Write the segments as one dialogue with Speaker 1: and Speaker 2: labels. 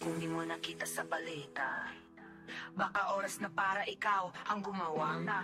Speaker 1: Kung di mo nakita sa balita, baka oras na para ikaw ang gumawa na.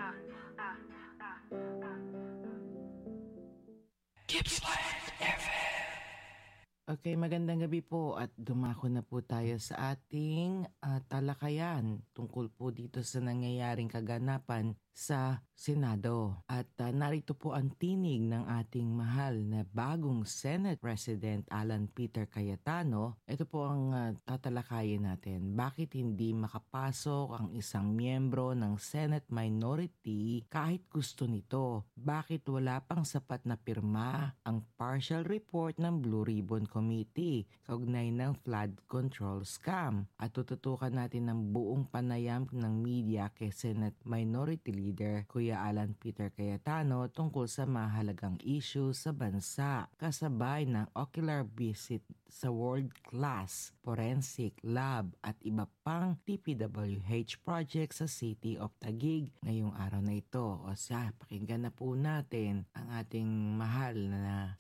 Speaker 1: Gippsland FM.
Speaker 2: Okay, magandang gabi po at dumako na po tayo sa ating talakayan tungkol po dito sa nangyayaring kaganapan sa Senado. At narito po ang tinig ng ating mahal na bagong Senate President Alan Peter Cayetano. Ito po ang tatalakayin natin. Bakit hindi makapasok ang isang miyembro ng Senate Minority kahit gusto nito? Bakit wala pang sapat na pirma ang partial report ng Blue Ribbon Committee kaugnay ng flood control scam? At tututukan natin ng buong panayam ng media kay Senate Minority Leader Kuya Alan Peter Cayetano tungkol sa mahalagang issue sa bansa, kasabay ng ocular visit sa world-class forensic lab at iba pang DPWH project sa City of Taguig ngayong araw na ito. O siya, pakinggan na po natin ang ating mahal na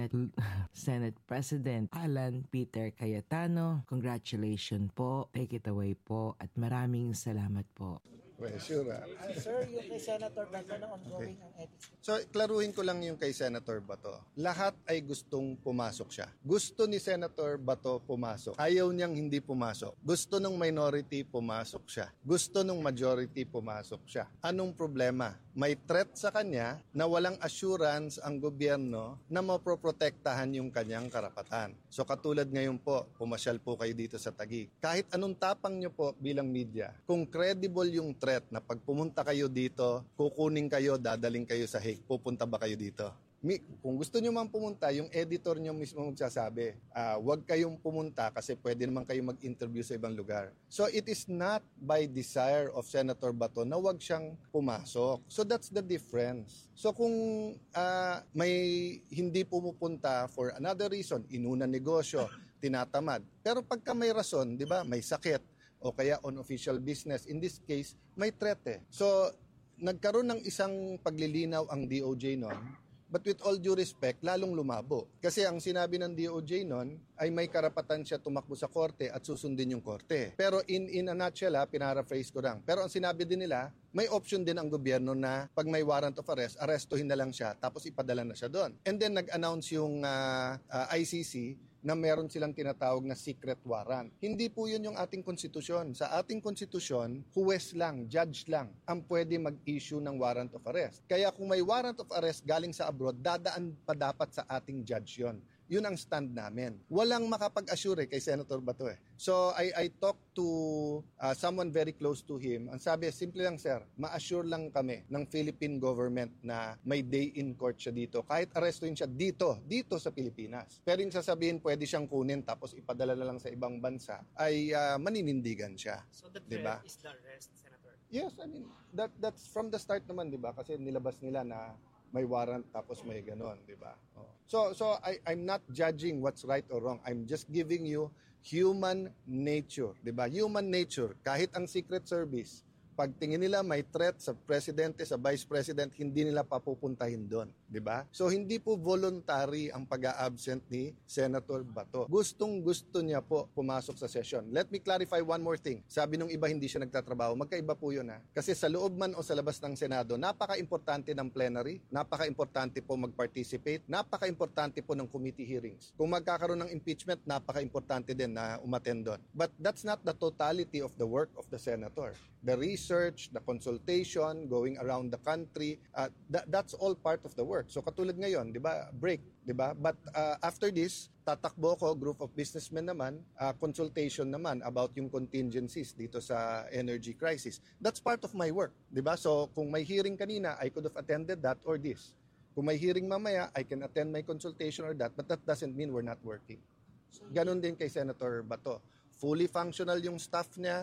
Speaker 2: Senate President Alan Peter Cayetano. Congratulations po, take it away po at maraming salamat po.
Speaker 3: Well, sure.
Speaker 4: Sir, yung kay Senator Bato na ongoing ang ethics.
Speaker 3: So, klaruhin ko lang yung kay Senator Bato. Lahat ay gustong pumasok siya. Gusto ni Senator Bato pumasok. Ayaw niyang hindi pumasok. Gusto ng minority pumasok siya. Gusto ng majority pumasok siya. Anong problema? May threat sa kanya na walang assurance ang gobyerno na mapoprotektahan yung kanyang karapatan. So, katulad ngayon po, pumasyal po kayo dito sa Taguig. Kahit anong tapang niyo po bilang media, kung credible yung threat na pag pumunta kayo dito, kukunin kayo, dadaling kayo sa Hague, pupunta ba kayo dito? Kung gusto nyo man pumunta, yung editor nyo mismo magsasabi, wag kayong pumunta kasi pwede naman kayo mag-interview sa ibang lugar. So it is not by desire of Senator Bato na wag siyang pumasok. So that's the difference. So kung may hindi pumupunta for another reason, inuna negosyo, tinatamad. Pero pagka may rason, di ba, may sakit, o kaya on official business. In this case, may threat eh. So, nagkaroon ng isang paglilinaw ang DOJ noon, but with all due respect, lalong lumabo. Kasi ang sinabi ng DOJ noon ay may karapatan siya tumakbo sa korte at susundin yung korte. Pero in a nutshell, pinaraphrase ko lang. Pero ang sinabi din nila, may option din ang gobyerno na pag may warrant of arrest, arrestuhin na lang siya tapos ipadala na siya doon. And then nag-announce yung ICC na meron silang tinatawag na secret warrant. Hindi po yun yung ating konstitusyon. Sa ating konstitusyon, huwes lang, judge lang ang pwede mag-issue ng warrant of arrest. Kaya kung may warrant of arrest galing sa abroad, dadaan pa dapat sa ating judge yun. Yun ang stand namin. Walang makapag-assure kay Senator Bato eh. So I talked to someone very close to him. Ang sabi, simple lang sir, ma-assure lang kami ng Philippine government na may day in court siya dito. Kahit arrestuin siya dito sa Pilipinas. Pero yung sasabihin, pwede siyang kunin tapos ipadala na lang sa ibang bansa, ay maninindigan siya.
Speaker 4: So the threat
Speaker 3: diba?
Speaker 4: is the arrest, Senator?
Speaker 3: Yes, I mean, that's from the start naman, di ba? Kasi nilabas nila na may warrant tapos may ganon, di ba? Oh. So I'm not judging what's right or wrong. I'm just giving you human nature, di ba? Human nature. Kahit ang Secret Service, pag tingin nila may threat sa presidente, sa vice president, hindi nila papupuntahin doon, di ba? So hindi po voluntary ang pag-a-absent ni Senator Bato. Gustong-gusto niya po pumasok sa session. Let me clarify one more thing. Sabi nung iba hindi siya nagtatrabaho, magkaiba po yun ha. Kasi sa loob man o sa labas ng Senado, napaka-importante ng plenary, napaka-importante po mag-participate, napaka-importante po ng committee hearings. Kung magkakaroon ng impeachment, napaka-importante din na umattend doon. But that's not the totality of the work of the senator. The research, the consultation, going around the country, that's all part of the work. So katulad ngayon, 'di ba? Break, 'di ba? But after this, tatakbo ko, group of businessmen naman, consultation naman about yung contingencies dito sa energy crisis. That's part of my work, 'di ba? So kung may hearing kanina, I could have attended that or this. Kung may hearing mamaya, I can attend my consultation or that, but that doesn't mean we're not working. Ganon din kay Senator Bato. Fully functional yung staff niya,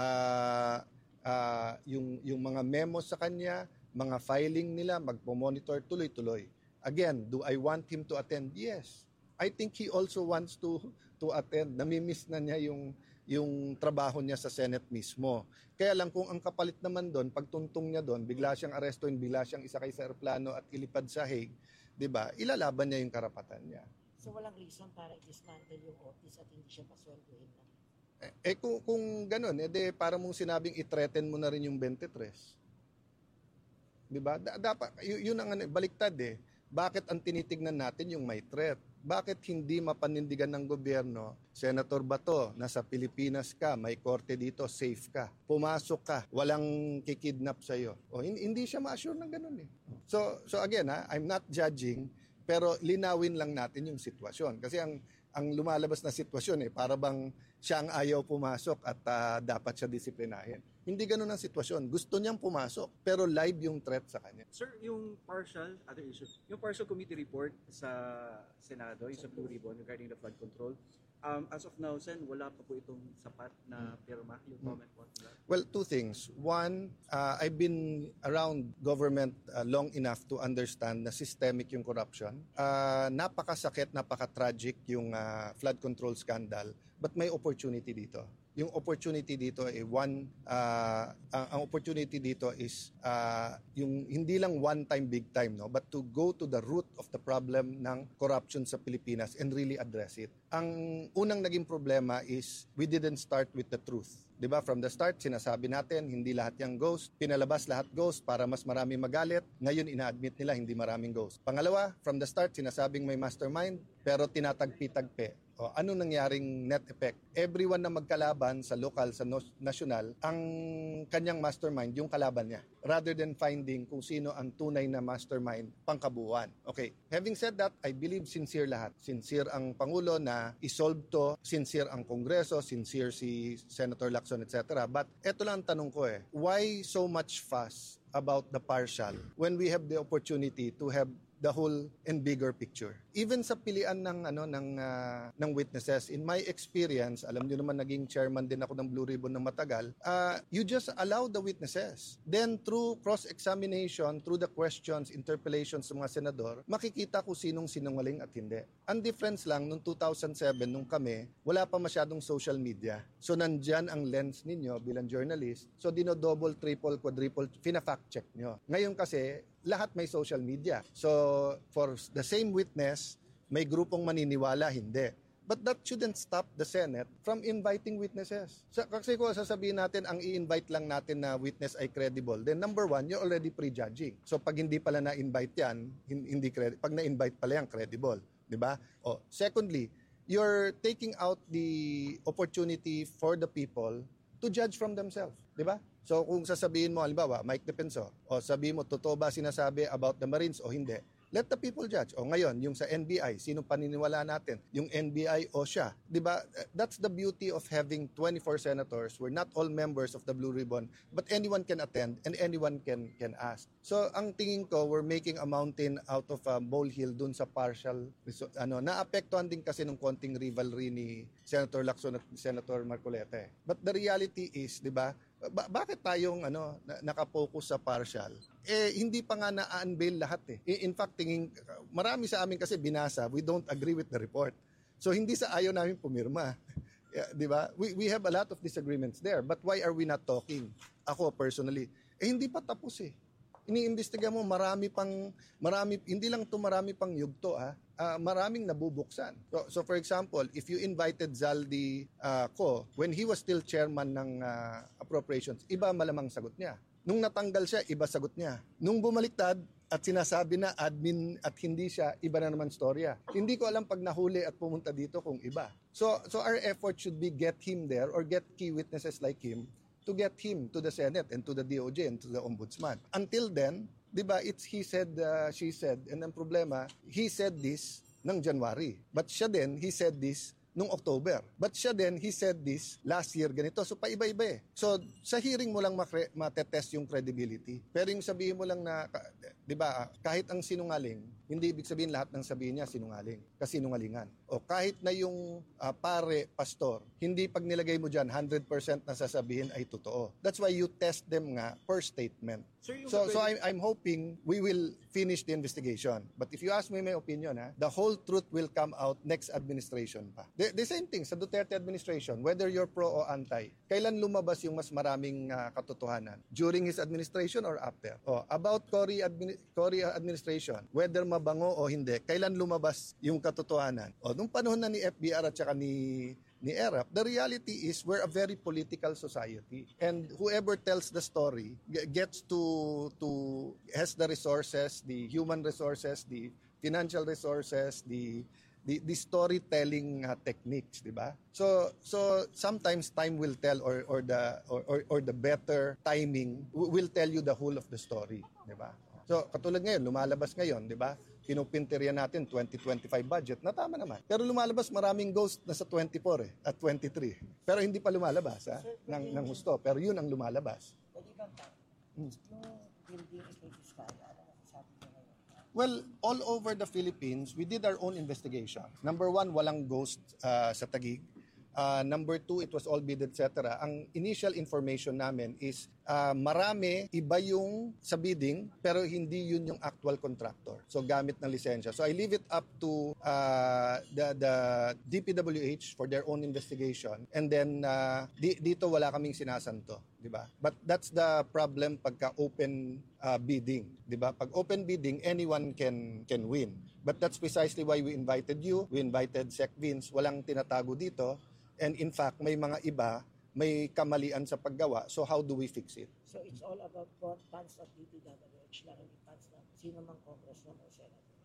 Speaker 3: yung mga memos sa kanya, mga filing nila, magpo-monitor tuloy-tuloy. Again, do I want him to attend? Yes. I think he also wants to attend. Namimiss na niya yung trabaho niya sa Senate mismo. Kaya lang kung ang kapalit naman doon, pagtuntong niya doon, bigla siyang arestuin, bigla siyang isakay sa aeroplano at ilipad sa Hague, 'di ba? Ilalaban niya yung karapatan niya.
Speaker 4: So walang reason para i-dismantle yung Otis at hindi siya pasweldohin lang.
Speaker 3: Kung ganun, edi para mong sinabing i-threaten mo na rin yung 23. Di ba? Dapat, yun ang baliktad eh. Bakit ang tinitignan natin yung may threat? Bakit hindi mapanindigan ng gobyerno, Senator Bato, nasa Pilipinas ka, may korte dito, safe ka, pumasok ka, walang kikidnap sa'yo. O, hindi siya ma-assure ng ganun eh. So again, I'm not judging, pero linawin lang natin yung sitwasyon. Kasi ang lumalabas na sitwasyon para bang siya ang ayaw pumasok at dapat siya disiplinahin. Hindi ganun ang sitwasyon. Gusto niyang pumasok, pero live yung threat sa kanya.
Speaker 5: Sir, yung other issue, yung partial committee report sa Senado, yung sa Blue Ribbon regarding the flood control, as of now, Sen, wala pa po itong sapat na pirma, yung comment po nila.
Speaker 3: Well, two things. One, I've been around government long enough to understand na systemic yung corruption. Napakasakit, napaka-tragic yung flood control scandal, but may opportunity dito. Yung opportunity dito ay ang opportunity dito is yung hindi lang one time big time, no, but to go to the root of the problem ng corruption sa Pilipinas and really address it. Ang unang naging problema is we didn't start with the truth. 'Di ba? From the start sinasabi natin hindi lahat yung ghost, pinalabas lahat ghost para mas marami magalit. Ngayon ina-admit nila hindi maraming ghost. Pangalawa, from the start sinasabing may mastermind pero tinatagpi-tagpi. O, ano nangyaring net effect? Everyone na magkalaban sa local, sa national, ang kanyang mastermind, yung kalaban niya. Rather than finding kung sino ang tunay na mastermind pangkabuuan. Okay, having said that, I believe sincere lahat. Sincere ang Pangulo na isolve to, sincere ang Kongreso, sincere si Senator Lacson, etc. But eto lang ang tanong ko why so much fuss about the partial when we have the opportunity to have the whole and bigger picture. Even sa pilian ng witnesses, in my experience, alam niyo naman naging chairman din ako ng Blue Ribbon ng matagal, you just allow the witnesses. Then through cross-examination, through the questions, interpellations sa mga senador, makikita kung sinong sinungaling at hindi. Ang difference lang, noong 2007, nung kami, wala pa masyadong social media. So nandyan ang lens ninyo bilang journalist. So dino-double, triple, quadruple, fina-fact check nyo. Ngayon kasi, lahat may social media. So, for the same witness, may grupong maniniwala, hindi. But that shouldn't stop the Senate from inviting witnesses. Kasi kung sasabihin natin, ang i-invite lang natin na witness ay credible, then number one, you're already prejudging. So, pag hindi pala na-invite yan, hindi credible. Pag na-invite pala yan, credible. Diba? Secondly, you're taking out the opportunity for the people to judge from themselves. Diba? So kung sasabihin mo, halimbawa, Mike Defensor, o sabihin mo, totoo ba sinasabi about the Marines o hindi, let the people judge. O ngayon, yung sa NBI, sinong paniniwala natin? Yung NBI o siya? Diba? That's the beauty of having 24 senators. We're not all members of the Blue Ribbon, but anyone can attend and anyone can ask. So ang tingin ko, we're making a mountain out of a molehill dun sa partial. Naapektuhan din kasi ng konting rivalry ni Senator Lacson at Senator Marcoleta. But the reality is, diba, bakit tayong nakapokus sa partial? Hindi pa nga na-unveil lahat In fact, marami sa amin kasi binasa, we don't agree with the report. So hindi sa ayaw namin pumirma. Di ba? We have a lot of disagreements there. But why are we not talking? Ako personally, hindi pa tapos iniimbestiga mo marami, hindi lang to marami pang yugto maraming nabubuksan. So for example, if you invited Zaldi Ko when he was still chairman ng appropriations, iba malamang sagot niya. Nung natanggal siya, iba sagot niya. Nung bumaliktad at sinasabi na admin at hindi siya, iba na naman storya. Hindi ko alam pag nahuli at pumunta dito kung iba. So our effort should be get him there or get key witnesses like him to get him to the Senate and to the DOJ and to the Ombudsman. Until then, di ba, it's he said, she said, and ang problema, he said this ng January. But siya din, he said this nung October. But siya din, he said this last year ganito. So paiba-iba So sa hearing mo lang matetest yung credibility. Pero yung sabihin mo lang na, di ba, kahit ang sinungaling, hindi ibig sabihin lahat ng sabihin niya sinungaling. Kasinungalingan. O kahit na yung pastor, hindi pag nilagay mo dyan, 100% na sasabihin ay totoo. That's why you test them nga per statement. So I'm hoping we will finish the investigation. But if you ask me my opinion, the whole truth will come out next administration pa. The same thing sa Duterte administration, whether you're pro o anti. Kailan lumabas yung mas maraming katotohanan? During his administration or after? About Cory Cory administration, whether mabango o hindi, kailan lumabas yung katotohanan? O, nung panahon na ni FBR at saka ni ERAP, the reality is we're a very political society. And whoever tells the story gets has the resources, the human resources, the financial resources, the storytelling techniques, di ba? So sometimes time will tell or the better timing will tell you the whole of the story, di ba? So katulad ngayon, lumalabas ngayon, di ba? Pinupinterya natin 2025 budget, na tama naman. Pero lumalabas maraming ghost na sa 24 at 23. Pero hindi pa lumalabas ng husto. Pero yun ang lumalabas.
Speaker 4: Pwede bang yung building is kaya, ano sabi ko ngayon?
Speaker 3: Well, all over the Philippines, we did our own investigation. Number 1, walang ghost sa Taguig. Number 2, it was all bid, etc. Ang initial information namin is marami, iba yung sa bidding, pero hindi yun yung actual contractor. So gamit ng lisensya. So I leave it up to the DPWH for their own investigation. And then dito wala kaming sinasanto, di ba? But that's the problem pagka open bidding, di ba? Pag open bidding, anyone can win. But that's precisely why we invited you. We invited Sec Vince. Walang tinatago dito. And in fact, may mga iba, may kamalian sa paggawa. So how do we fix it?
Speaker 4: So it's all about funds of DPWH lang, hindi funds ng sino mang congressman o senator.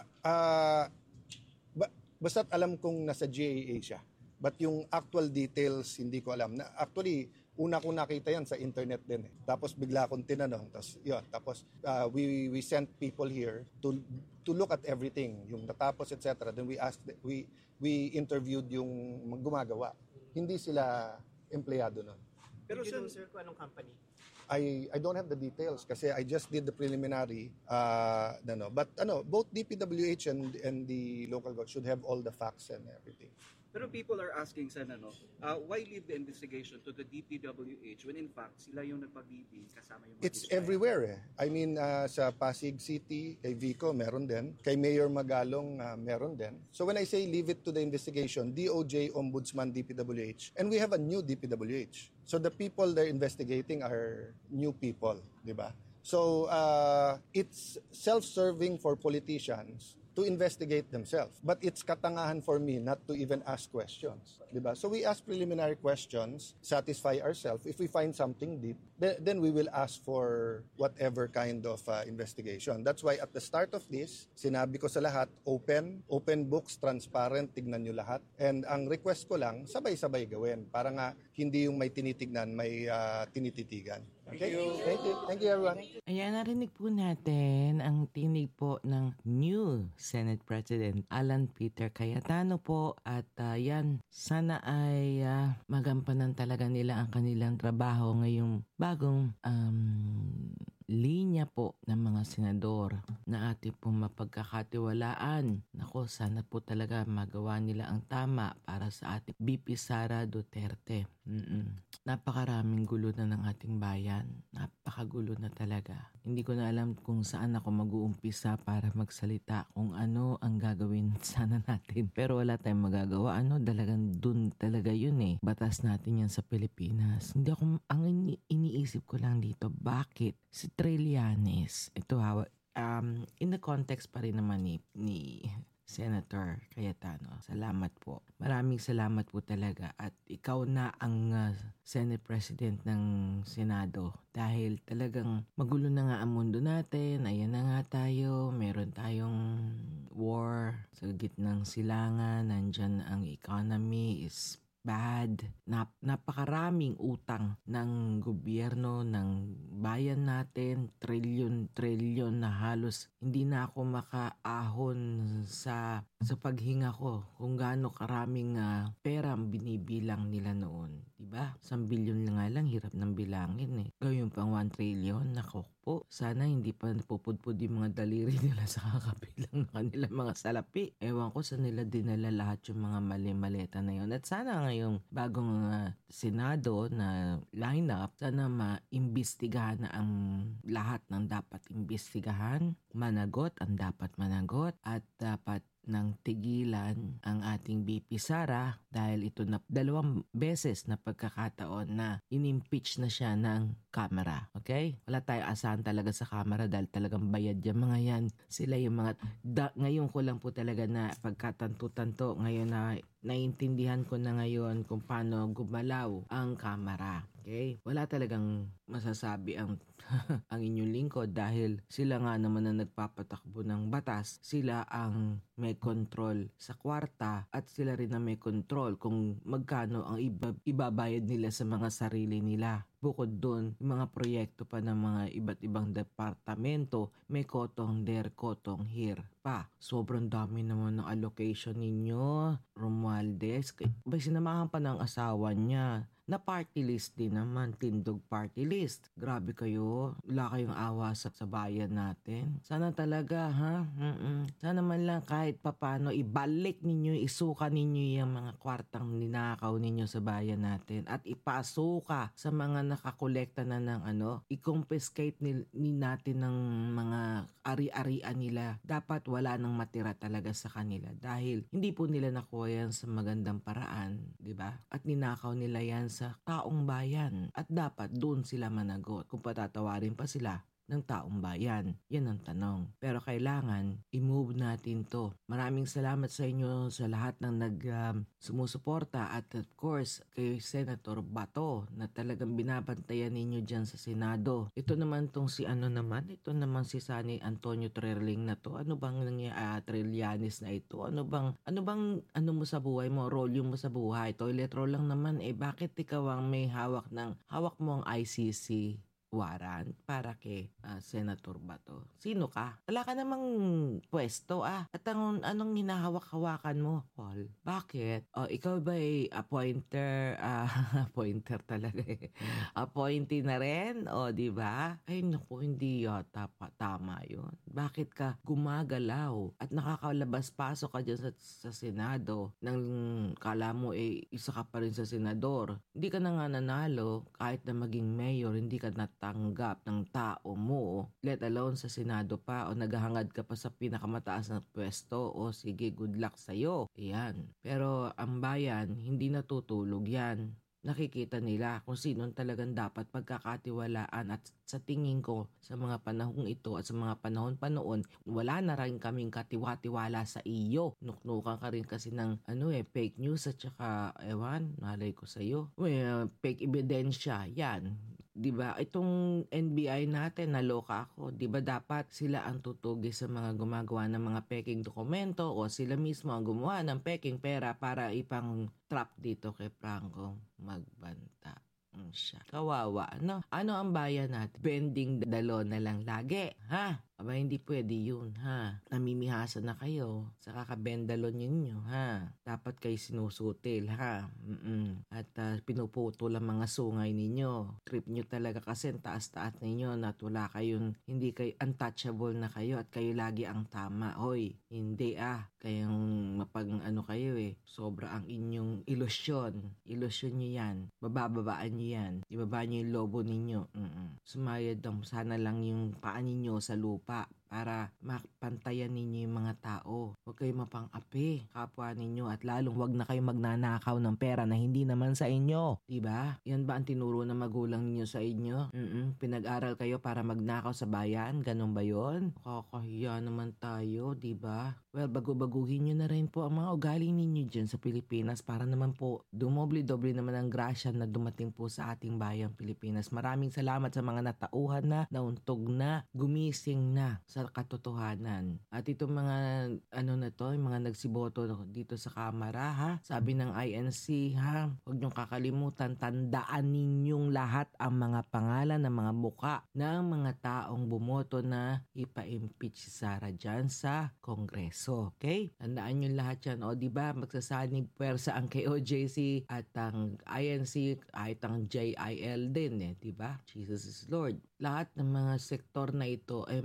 Speaker 3: Basta't alam kong nasa GAA siya. But yung actual details, hindi ko alam. Actually, una kong nakita yan sa internet din. Tapos bigla akong tinanong. Tapos we sent people here to look at everything. Yung natapos, etc. Then we interviewed yung gumagawa. Hindi sila empleyado nun.
Speaker 6: Pero sir, kung anong company?
Speaker 3: I don't have the details kasi I just did the preliminary. But both DPWH and the local government should have all the facts and everything.
Speaker 5: Pero people are asking, Sen, why leave the investigation to the DPWH when in fact sila yung nagpabibing kasama yung mga
Speaker 3: It's
Speaker 5: dispatch?
Speaker 3: everywhere. I mean, sa Pasig City, kay Vico, meron din. Kay Mayor Magalong, meron din. So when I say leave it to the investigation, DOJ, Ombudsman, DPWH, and we have a new DPWH. So the people they're investigating are new people, di ba? So it's self-serving for politicians to investigate themselves. But it's katangahan for me not to even ask questions. Diba? So we ask preliminary questions, satisfy ourselves. If we find something deep, then we will ask for whatever kind of investigation. That's why at the start of this, sinabi ko sa lahat, open books, transparent, tignan nyo lahat. And ang request ko lang, sabay-sabay gawin. Para nga hindi yung may tinitignan, may tinititigan. Okay? Thank you everyone.
Speaker 2: Ayan, narinig po natin ang tinig po ng new Senate President Alan Peter Cayetano po at yan, sana ay magampanan talaga nila ang kanilang trabaho ngayong bagong linya po ng mga senador na ating pong mapagkakatiwalaan. Nako, sana po talaga magawa nila ang tama para sa ating VP Sara Duterte. Napakaraming gulo na ng ating bayan. Napakagulo na talaga. Hindi ko na alam kung saan ako mag-uumpisa para magsalita kung ano ang gagawin sana natin. Pero wala tayong magagawa. Dalagang dun talaga yun eh. Batas natin yan sa Pilipinas. Hindi ako, ang iniisip ko lang dito, bakit si Trillanes, ito in the context pa rin naman ni Senator Cayetano. Salamat po. Maraming salamat po talaga. At ikaw na ang Senate President ng Senado. Dahil talagang magulo na nga ang mundo natin. Ayan na nga tayo. Meron tayong war sa gitnang silangan. Nandyan ang economy is bad. Napakaraming utang ng gobyerno, ng bayan natin, trilyon na halos hindi na ako makaahon sa paghinga ko kung gaano karaming pera ang binibilang nila noon. Diba? 1 bilyon na nga lang, hirap ng bilangin eh. Gawin pang 1 trillion, nako po. Sana hindi pa napupudpud yung mga daliri nila sa kakabilang ng kanilang mga salapi. Ewan ko sa nila dinala lahat yung mga mali-maleta na yun. At sana ngayong bagong Senado na lineup, sana maimbestigahan na ang lahat ng dapat imbestigahan. Managot ang dapat managot at dapat ng tigilan ang ating VP Sara dahil ito na 2 beses na pagkakataon na inimpeach na siya ng Kamara. Okay? Wala tayong asahan talaga sa Kamara dahil talagang bayad yung mga yan. Sila yung mga... ngayon ko lang po talaga na pagkatanto-tanto ngayon na naiintindihan ko na ngayon kung paano gumalaw ang Kamara. Okay? Wala talagang masasabi ang ang inyong lingkod dahil sila nga naman na nagpapatakbo ng batas. Sila ang may control sa kwarta at sila rin na may control kung magkano ang ibabayad nila sa mga sarili nila. Bukod doon, yung mga proyekto pa ng mga iba't ibang departamento, may kotong there, kotong here pa. Sobrang dami naman ng allocation ninyo, Romualdez. Ba sinamahan pa ng asawa niya na party list din naman, tindog party list. Grabe kayo, wala kayong awa sa bayan natin. Sana talaga, ha? Sana man lang kahit papano ibalik ninyo, isuka ninyo yung mga kwartang ninakaw ninyo sa bayan natin at ipasuka sa mga nakakolekta na ng i-confiscate natin ng mga ari-arian nila. Dapat wala nang matira talaga sa kanila dahil hindi po nila nakuha yan sa magandang paraan, di ba? At ninakaw nila yan sa taong bayan at dapat doon sila managot kung patatawarin pa sila ng taong bayan. Yan ang tanong. Pero kailangan i-move natin to. Maraming salamat sa inyo sa lahat ng sumusuporta at of course kay Senator Bato na talagang binabantayan ninyo dyan sa Senado. Ito naman tong si ito naman si Sani Antonio Trilling na to. Ano bang Trillanes na ito? Ano mo sa buhay mo? Role mo sa buhay? Toilet roll lang naman bakit ikaw ang may hawak mo ang ICC warrant para kay Senator Bato? Sino ka? Wala ka namang pwesto At anong hinahawak-hawakan mo, Paul? Bakit? Ikaw ba ay appointer? Appointer talaga appointee na rin? Di ba? Ay naku, hindi yata tama yun. Bakit ka gumagalaw at nakakalabas-pasok ka dyan sa Senado nang kala mo isa ka pa rin sa senador? Hindi ka na nga nanalo kahit na maging mayor, hindi ka tanggap ng tao mo, let alone sa Senado pa o naghahangad ka pa sa pinakamataas na pwesto sige, good luck sa'yo. Yan. Pero ang bayan, hindi natutulog yan. Nakikita nila kung sino talagang dapat pagkakatiwalaan at sa tingin ko sa mga panahong ito at sa mga panahon pa noon, wala na rin kaming katiwa-tiwala sa iyo. Nuknukan ka rin kasi ng fake news at saka nalay ko sa iyo. Fake ebidensya, yan. Diba? Itong NBI natin, naloka ako. Diba dapat sila ang tutugi sa mga gumagawa ng mga peking dokumento o sila mismo ang gumawa ng peking pera para ipang trap dito kay Franco magbanta. Siya. Kawawa, Ano ang bayan natin? Bending dalo na lang lagi, ha? Aba, hindi pwede yun, ha? Namimihasa na kayo sa kakabendalon ninyo, ha? Dapat kayo sinusutil, ha? At pinuputo lang mga sungay ninyo. Trip nyo talaga kasi taas-taas ninyo na wala kayong, hindi kayo untouchable na kayo at kayo lagi ang tama. Hoy, hindi kayong kayo sobra ang inyong ilusyon. Ilusyon nyo yan. Bababaan nyo yan. Ibaba nyo yung lobo ninyo. Sumayad lang sana lang yung paa ninyo sa lupa para mapantayan ninyo yung mga tao. Huwag kayo mapang-api kapwa ninyo at lalong huwag na kayo magnanakaw ng pera na hindi naman sa inyo. Diba? Yan ba ang tinuro ng magulang ninyo sa inyo? Pinag-aral kayo para magnakaw sa bayan? Ganun ba yun? Kakahiya naman tayo, diba? Well, bago-baguhin nyo na rin po ang mga ugali ninyo dyan sa Pilipinas para naman po dumoble-doble naman ang grasya na dumating po sa ating bayang Pilipinas. Maraming salamat sa mga natauhan na, nauntog na, gumising na sa katotohanan. At itong mga yung mga nagsiboto dito sa Kamara, ha? Sabi ng INC, ha? Huwag niyong kakalimutan, tandaan ninyong lahat ang mga pangalan ng mga muka ng mga taong bumoto na ipa-impeach si Sara dyan sa Kongreso. Okay? Tandaan niyo lahat yan. Diba? Magsasanig pwersa ang KOJC at ang INC kahit ang JIL din, diba? Jesus is Lord. Lahat ng mga sektor na ito ay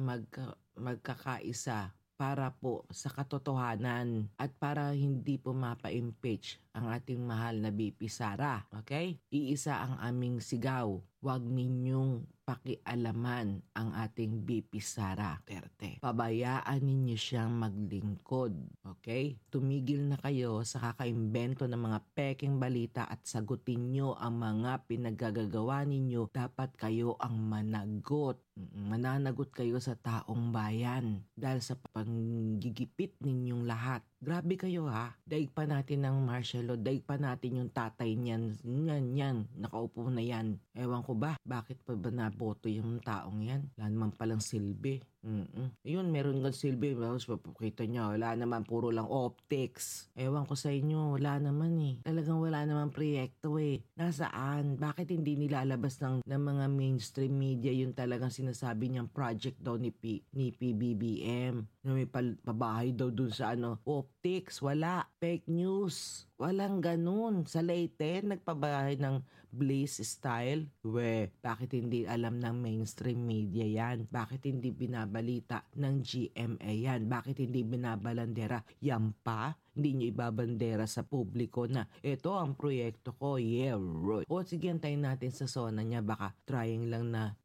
Speaker 2: magkakaisa para po sa katotohanan at para hindi po mapa-impeach ang ating mahal na BP Sara. Okay? Iisa ang aming sigaw. Huwag ninyong pakialaman ang ating BP Sara Duterte. Pabayaan ninyo siyang maglingkod. Okay? Tumigil na kayo sa kakaimbento ng mga peking balita at sagutin nyo ang mga pinaggagawa ninyo. Dapat kayo ang managot. Mananagot kayo sa taong bayan dahil sa panggigipit ninyong lahat. Grabe kayo ha. Daig pa natin ng martial law. Daig pa natin yung tatay niyan. Yan. Nakaupo na yan. Ewan ko ba? Bakit pa ba naboto yung taong yan? Wala naman palang silbi. Ayun, meron ng silbi. Papakita niya, wala naman, puro lang optics. Ewan ko sa inyo, wala naman eh. Talagang wala naman proyekto eh. Nasaan? Bakit hindi nilalabas ng mga mainstream media yung talagang sinasabi niyang project daw ni PBBM? Na may pabahay daw dun sa optics. Wala. Fake news. Walang ganun. Sa Leyte, nagpabahay ng Blaze Style. Bakit hindi alam ng mainstream media yan? Bakit hindi binabalita ng GMA yan? Bakit hindi binabalandera? Yan pa? Hindi nyo ibabandera sa publiko na ito ang proyekto ko. Yeah, right. O sige, antayin natin sa zona niya. Baka trying lang na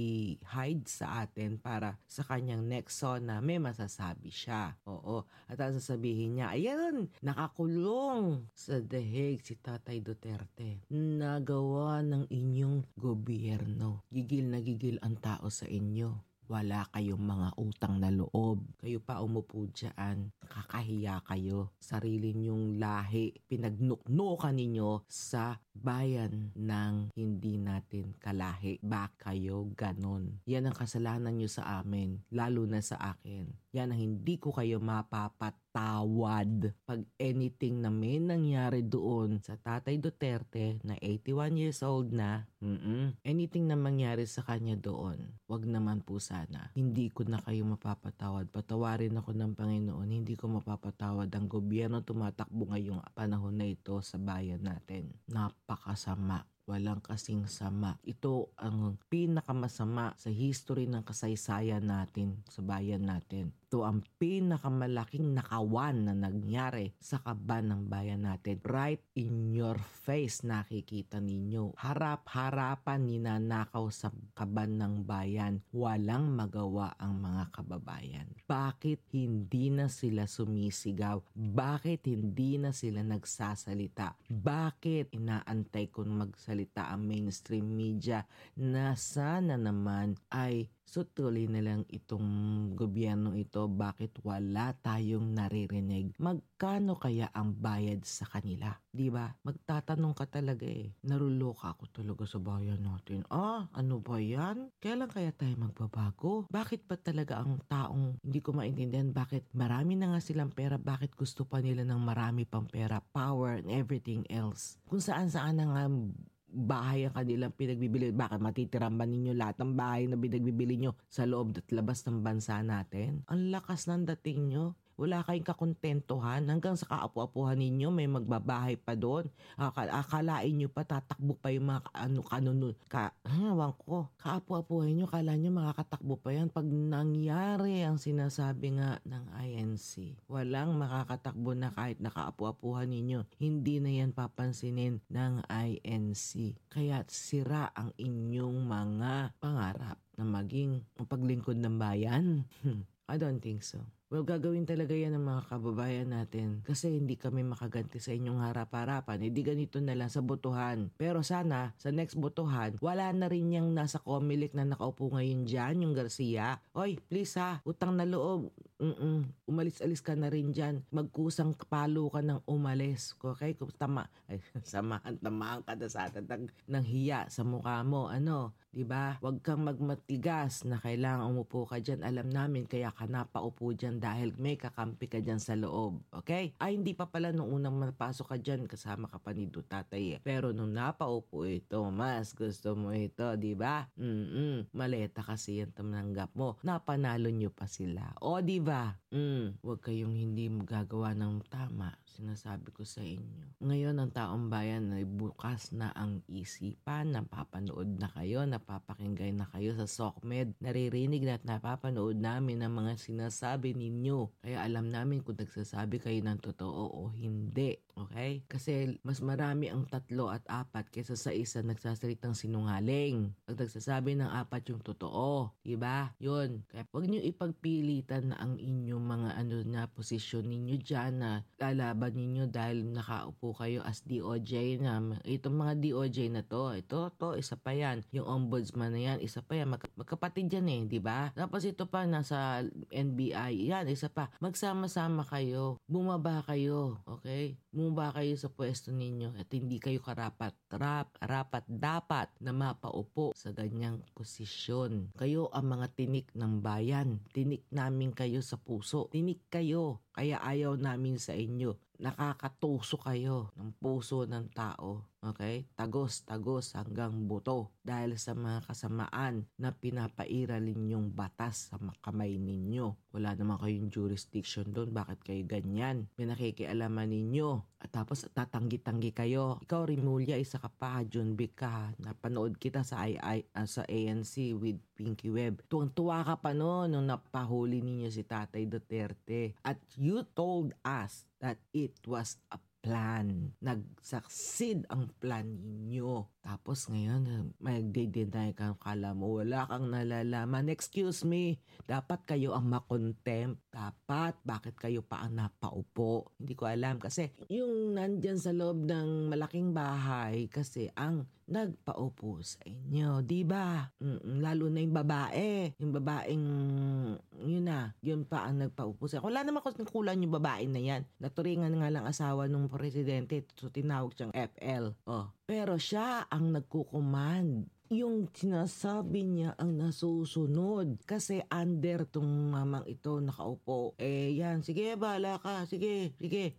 Speaker 2: i-hide sa atin para sa kanyang next zona may masasabi siya. Oo. At ang sasabihin niya, ayan, nakakulong sa The Hague si Tatay Duterte. Nagawa ng inyong gobyerno. Gigil na gigil ang tao sa inyo. Wala kayong mga utang na loob. Kayo pa umupo dyan. Nakakahiya kayo. Sarili nyong lahi. Pinagnuknukan ninyo sa bayan ng hindi natin kalahi. Bak kayo ganon. Yan ang kasalanan nyo sa amin. Lalo na sa akin. Yan ang hindi ko kayo mapapatawad. Pag anything na may nangyari doon sa Tatay Duterte na 81 years old na, anything na mangyari sa kanya doon, wag naman po sana. Hindi ko na kayo mapapatawad. Patawarin ako ng Panginoon. Hindi ko mapapatawad ang gobyerno tumatakbo ngayong panahon na ito sa bayan natin. Napakasama. Walang kasing sama. Ito ang pinakamasama sa history ng kasaysayan natin sa bayan natin. Ito ang pinakamalaking nakawan na nangyari sa kaban ng bayan natin. Right in your face nakikita ninyo. Harap-harapan ninanakaw sa kaban ng bayan. Walang magawa ang mga kababayan. Bakit hindi na sila sumisigaw? Bakit hindi na sila nagsasalita? Bakit inaantay kong magsalita ang mainstream media na sana naman ay tuloy na lang itong gobyerno ito? Bakit wala tayong naririnig? Magkano kaya ang bayad sa kanila? Diba? Magtatanong ka talaga eh. Naruloka ako talaga sa bayan natin. Ano ba yan? Kailan kaya tayo magbabago? Bakit ba talaga ang taong hindi ko maintindihan bakit marami na nga silang pera, bakit gusto pa nila ng marami pang pera, power and everything else? Kung saan-saan na nga bahay ang kanilang pinagbibili. Bakit matitiran ba ninyo lahat ng bahay na pinagbibili nyo sa loob at labas ng bansa natin? Ang lakas ng dating nyo. Wala kayong kakontentuhan. Hanggang sa kaapu-apuhan ninyo, may magbabahay pa doon. Akalain nyo pa, tatakbo pa yung mga kaapu-apuhan nyo, kala nyo makakatakbo pa yan. Pag nangyari ang sinasabi nga ng INC, walang makakatakbo na kahit nakaapu-apuhan ninyo. Hindi na yan papansinin ng INC. Kaya sira ang inyong mga pangarap na maging paglingkod ng bayan. I don't think so. Well, gagawin talaga yan ng mga kababayan natin kasi hindi kami makaganti sa inyong harap-harapan. Hindi ganito na lang sa botohan. Pero sana, sa next botohan, wala na rin yung nasa Comelec na nakaupo ngayon dyan, yung Garcia. Oy, please ha, utang na loob. Umalis-alis ka na rin dyan. Magkusang palo ka ng umalis. Okay? Kung tamaan ka na sa atin ng hiya sa mukha mo. Diba? Huwag kang magmatigas na kailangan umupo ka dyan. Alam namin kaya ka napaupo dyan dahil may kakampi ka dyan sa loob. Okay? Hindi pa pala nung unang mapasok ka dyan kasama ka pa ni Tatay. Pero nung napaupo ito, mas gusto mo ito, diba? Maleta kasi yan tamanggap mo. Napanalo nyo pa sila. O diba? Huwag kayong hindi magagawa ng tama. sinasabi ko sa inyo. Ngayon ang taong bayan ay bukas na ang isipan, napapanood na kayo, napapakinggan na kayo sa SOCMED, naririnig na at napapanood namin ang mga sinasabi ninyo. Kaya alam namin kung nagsasabi kayo ng totoo o hindi. Okay? Kasi mas marami ang 3 at 4 kaysa sa isa nagsasalitang sinungaling. Pag nagsasabi ng 4 yung totoo, diba? Yun. Kaya huwag niyo ipagpilitan na ang inyong mga posisyon ninyo dyan na lalaban ninyo dahil nakaupo kayo as DOJ na. Itong mga DOJ na to, isa pa yan. Yung ombudsman na yan, isa pa yan. Magkapatid yan eh, diba? Tapos ito pa, nasa NBI, yan, isa pa. Magsama-sama kayo. Bumaba kayo, okay? Bumaba kayo sa pwesto ninyo at hindi kayo dapat na mapaupo sa ganyang posisyon. Kayo ang mga tinik ng bayan. Tinik namin kayo sa puso. Tinik kayo. Kaya ayaw namin sa inyo. Nakakatuso kayo ng puso ng tao. Okay? Tagos hanggang buto. Dahil sa mga kasamaan na pinapairal ninyong batas sa kamay ninyo. Wala naman kayong jurisdiction doon. Bakit kayo ganyan? Pinakikialaman ninyo. At tapos tatanggi-tanggi kayo. Ikaw, Rimulya, isa ka pa. Junbik ka. Napanood kita sa ANC with Pinky Web. Tuwang-tuwa ka pa noon nung napahuli ninyo si Tatay Duterte. At you told us that it was a plan. Nag-succeed ang plan ninyo. Tapos ngayon, magde-deny kang kala mo. Wala kang nalalaman. Excuse me, dapat kayo ang makontempt. Dapat, bakit kayo pa ang napaupo? Hindi ko alam kasi yung nandyan sa loob ng malaking bahay kasi ang nagpaupo sa inyo. Diba? Lalo na yung babae. Yung babaeng, yun pa ang nagpaupo sa inyo. Wala naman kulang yung babae na yan. Naturingan nga lang asawa ng presidente. So, tinawag siyang FL. Pero siya ang nagkukumand. Yung sinasabi niya ang nasusunod. Kasi under tong mamang ito nakaupo. Yan. Sige, bahala ka. Sige.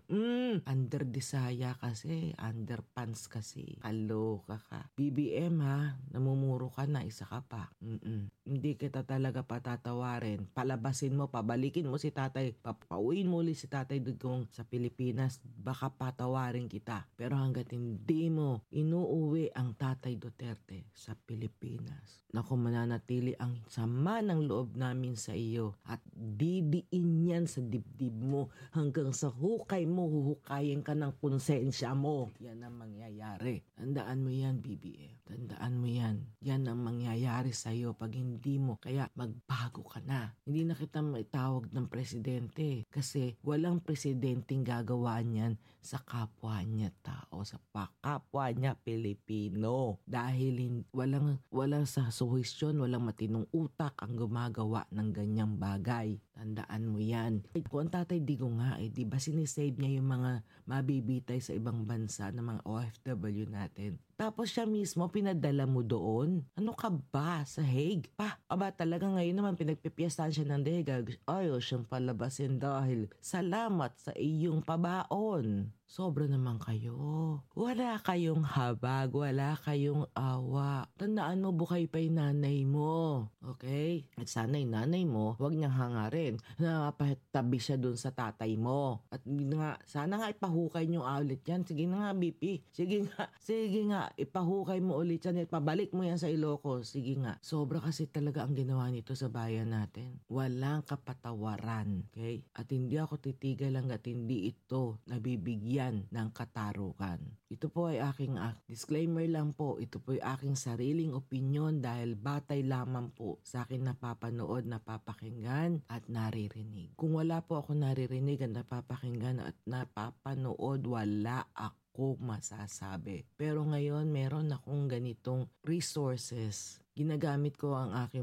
Speaker 2: Under Disaya kasi. Underpants kasi. Kaloka ka. BBM ha. Namumuro ka na. Isa ka pa. Hindi kita talaga patatawarin. Palabasin mo. Pabalikin mo si tatay. Papauwiin mo ulit si tatay dugong sa Pilipinas. Baka patawarin kita. Pero hanggat hindi mo inuuwi ang Tatay Duterte sa Pilipinas, naku, mananatili ang sama ng loob namin sa iyo at didiin yan sa dibdib mo hanggang sa hukay mo, huhukayin ka ng konsensya mo. Yan ang mangyayari. Tandaan mo yan, BBM. Tandaan mo yan. Yan ang mangyayari sa iyo pag hindi mo. Kaya magbago ka na. Hindi na kita maitawag ng presidente kasi walang presidenteng gagawa niyan sa kapwa niya tao, sa kapwa niya Pilipino. Dahil walang sa suhisyon, walang matinong utak ang gumagawa ng ganyang bagay. Tandaan mo yan. Kung ang Tatay Digo nga, di ba sinisave niya yung mga mabibitay sa ibang bansa ng mga OFW natin? Tapos siya mismo pinadala mo doon. Ano ka ba sa Hague? Aba talaga ngayon naman pinagpipiyastahan siya ng Hague. Ayaw siyang palabasin dahil salamat sa iyong pabaon. Sobra naman kayo. Wala kayong habag, wala kayong awa. Tandaan mo, buhay pa yung nanay mo. Okay? At sana yung nanay mo, huwag niyang hangarin na mapatabi siya dun sa tatay mo. At nga, sana nga ipahukay niyo ulit yan. Sige na nga, BP. Sige nga, ipahukay mo ulit yan at pabalik mo yan sa Ilocos. Sige nga. Sobra kasi talaga ang ginawa nito sa bayan natin. Walang kapatawaran. Okay? At hindi ako titigil hanggat hindi ito nabibigyan ng katarukan. Ito po ay aking disclaimer lang po. Ito po ay aking sariling opinyon dahil batay lamang po sa akin napapanood, napapakinggan at naririnig. Kung wala po ako naririnig at napapakinggan at napapanood, wala ako masasabi. Pero ngayon meron akong ganitong resources. Ginagamit ko ang aking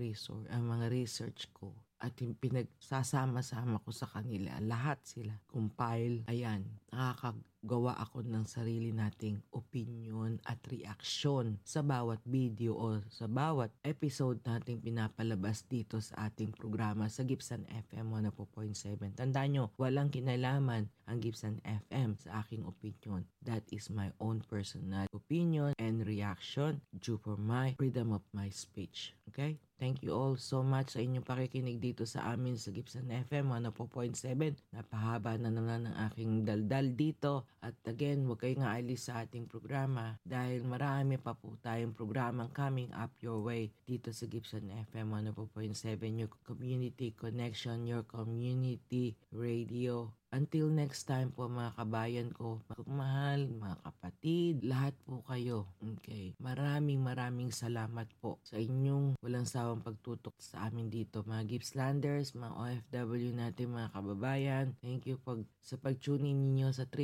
Speaker 2: ang mga research ko. At pinagsasama-sama ko sa kanila. Lahat sila. Compile. Ayan. gawa ako ng sarili nating opinion at reaksyon sa bawat video o sa bawat episode nating pinapalabas dito sa ating programa sa Gibson FM 104.7. Tandaan nyo, walang kinalaman ang Gibson FM sa aking opinion. That is my own personal opinion and reaction due for my freedom of my speech. Okay? Thank you all so much sa inyong pakikinig dito sa amin sa Gibson FM 104.7. Napahaba na naman ang aking daldal dito. At again, huwag kayong aalis sa ating programa dahil marami pa po tayong programang coming up your way dito sa Gibson FM 104.7. Your community connection, your community radio. Until next time po mga kabayan ko, mga mahal, mga kapatid, lahat po kayo. Okay. Maraming salamat po sa inyong walang sawang pagtutok sa amin dito. Mga Gippslanders, mga OFW natin, mga kababayan. Thank you sa pag-tune in ninyo sa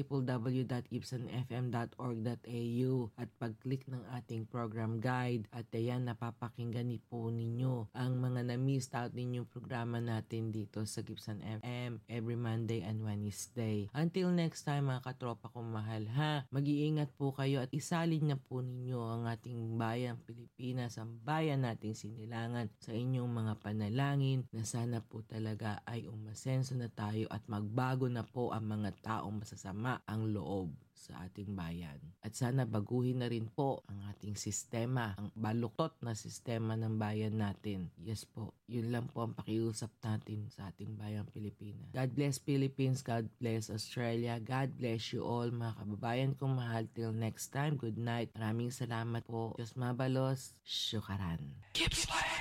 Speaker 2: www.gibsonfm.org.au at pag-click ng ating program guide. At ayan, napapakinggan po ninyo ang mga na-missed out ninyong programa natin dito sa Gibson FM every Monday and Wednesday. Until next time mga katropa kong mahal ha, mag-iingat po kayo at isalin na po ninyo ang ating bayang Pilipinas, ang bayan nating Sinilangan sa inyong mga panalangin na sana po talaga ay umasenso na tayo at magbago na po ang mga taong masasama ang loob sa ating bayan. At sana baguhin na rin po ang ating sistema, ang baluktot na sistema ng bayan natin. Yes po, yun lang po ang pakiusap natin sa ating bayang Pilipinas. God bless Philippines, God bless Australia, God bless you all mga kababayan kong mahal. Till next time, good night. Maraming salamat po. Diyos mabalos, syukaran.